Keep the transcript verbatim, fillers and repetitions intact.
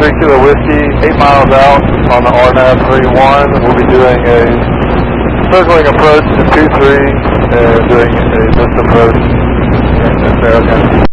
three Kilo Whiskey, eight miles out on the R NAV three one. We'll be doing a circling approach to two three and doing a missed approach in Sarah County.